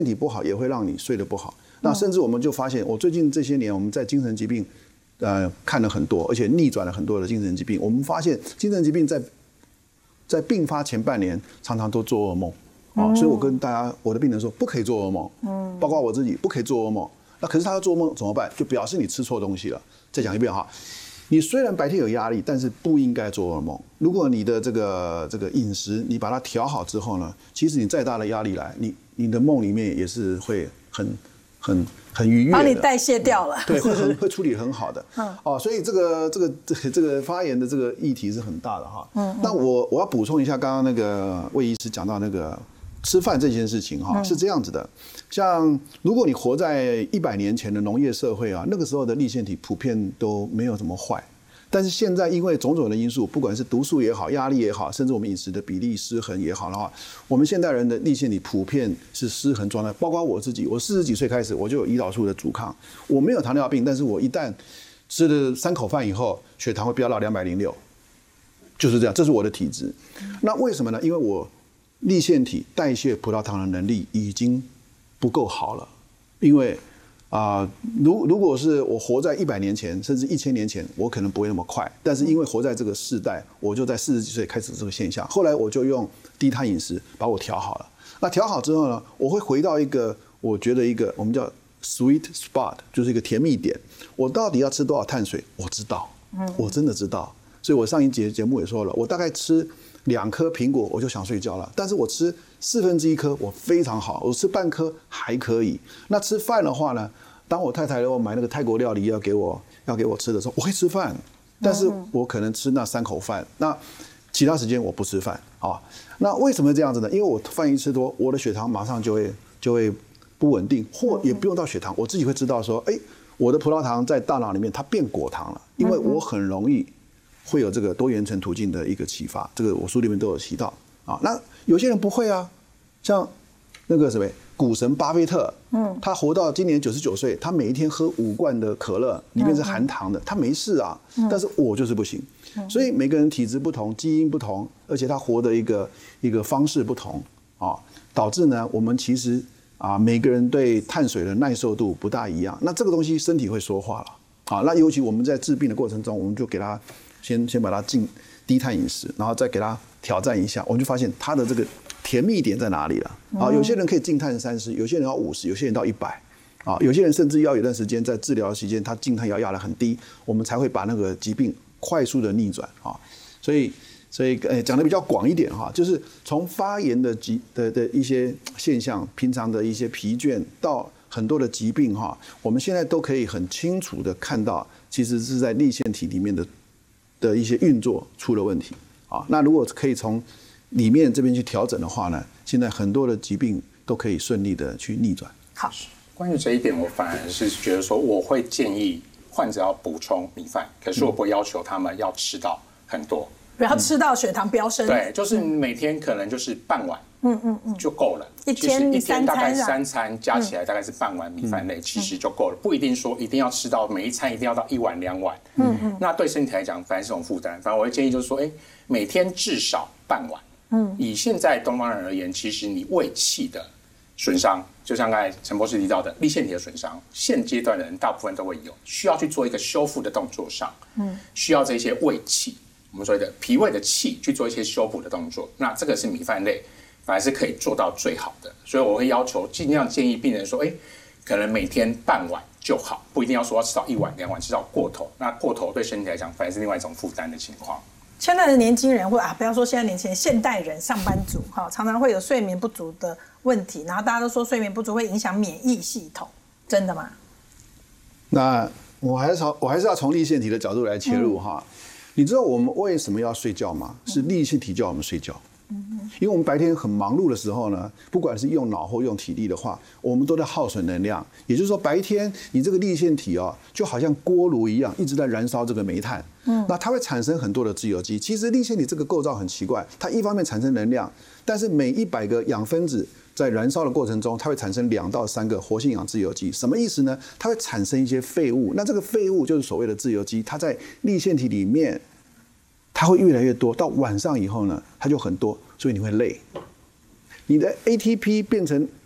体不好也会让你睡得不好。那甚至我们就发现，我最近这些年我们在精神疾病，看了很多，而且逆转了很多的精神疾病。我们发现精神疾病在病发前半年常常都做噩梦。所以我跟我的病人说，不可以做噩梦，包括我自己不可以做噩梦。那可是他要做梦怎么办？就表示你吃错东西了。再讲一遍哈，你虽然白天有压力，但是不应该做噩梦。如果你的这个饮食你把它调好之后呢，其实你再大的压力来，你的梦里面也是会很愉悦的， 帮你代谢掉了， 对，会处理很好的。所以这个发炎的这个议题是很大的哈。那我要补充一下，刚刚那个魏医师讲到那个吃饭这件事情哈，是这样子的。像如果你活在100年前的农业社会啊，那个时候的粒线体普遍都没有怎么坏。但是现在因为种种的因素，不管是毒素也好，压力也好，甚至我们饮食的比例失衡也好的话，我们现代人的粒线体普遍是失衡状态。包括我自己，我40几岁开始我就有胰岛素的阻抗，我没有糖尿病，但是我一旦吃了3口饭以后，血糖会飙到206，就是这样，这是我的体质。那为什么呢？因为我粒线体代谢葡萄糖的能力已经不够好了，因为如果是我活在100年前，甚至1000年前，我可能不会那么快。但是因为活在这个世代，我就在40几岁开始这个现象。后来我就用低碳饮食把我调好了。那调好之后呢，我会回到我觉得我们叫 sweet spot， 就是一个甜蜜点。我到底要吃多少碳水？我知道，我真的知道。所以我上一节目也说了，我大概吃2颗苹果我就想睡觉了，但是我吃1/4颗我非常好，我吃半颗还可以。那吃饭的话呢，当我太太我买那个泰国料理要给我吃的时候，我会吃饭，但是我可能吃那3口饭，那其他时间我不吃饭啊。那为什么这样子呢？因为我饭一吃多，我的血糖马上就会不稳定，或也不用到血糖，我自己会知道说，我的葡萄糖在大脑里面它变果糖了，因为我很容易会有这个多元层途径的一个启发，这个我书里面都有提到啊。那有些人不会啊，像那个股神巴菲特，他活到今年99岁，他每一天喝5罐的可乐，里面是含糖的，他没事啊。但是我就是不行，所以每个人体质不同，基因不同，而且他活的一个方式不同啊，导致呢，我们其实每个人对碳水的耐受度不大一样。那这个东西身体会说话了啊。那尤其我们在治病的过程中，我们就给他先把它进低碳饮食，然后再给他挑战一下，我们就发现他的这个甜蜜点在哪里了啊？有些人可以静碳30，有些人要50，有些人到100啊，有些人甚至要有一段时间在治疗期间，他静碳要压得很低，我们才会把那个疾病快速的逆转啊。所以讲的比较广一点哈，就是从发炎的一些现象，平常的一些疲倦到很多的疾病哈，我们现在都可以很清楚的看到，其实是在粒线体里面的一些运作出了问题啊。那如果可以从里面这边去调整的话呢，现在很多的疾病都可以顺利的去逆转。 好， 关于这一点，我反而是觉得说，我会建议患者要补充米饭，可是我不会要求他们要吃到很多， 不要吃到血糖飙升。 对，就是每天可能就是半碗，就够了。 一天大概3餐加起来大概是半碗米饭类，其实就够了，不一定说一定要吃到每一餐一定要到1碗2碗。那对身体来讲反而是种负担。反正我会建议就是说，每天至少半碗。以现在东方人而言，其实你胃气的损伤，就像刚才陈博士提到的粒线体的损伤，现阶段的人大部分都会有，需要去做一个修复的动作上，需要这些胃气，我们所谓的脾胃的气去做一些修补的动作。那这个是米饭类，反而是可以做到最好的。所以我会要求尽量建议病人说，可能每天半碗就好，不一定要说要吃到1碗2碗，吃到过头，那过头对身体来讲反而是另外一种负担的情况。 现在的年轻人不要说现在年轻人，现代人上班族常常会有睡眠不足的问题，然后大家都说睡眠不足会影响免疫系统，真的吗？ 那我还是要从粒线体的角度来切入哈。你知道我们为什么要睡觉吗？是粒线体叫我们睡觉。因为我们白天很忙碌的时候呢，不管是用脑或用体力的话，我们都在耗损能量。也就是说，白天你这个粒线体就好像锅炉一样，一直在燃烧这个煤炭。那它会产生很多的自由基。其实粒线体这个构造很奇怪，它一方面产生能量，但是每100个氧分子在燃烧的过程中，它会产生2到3个活性氧自由基。什么意思呢？它会产生一些废物。那这个废物就是所谓的自由基，它在粒线体里面。它会越来越多，到晚上以后呢，它就很多，所以你会累。你的 ATP 变成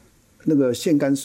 那个腺苷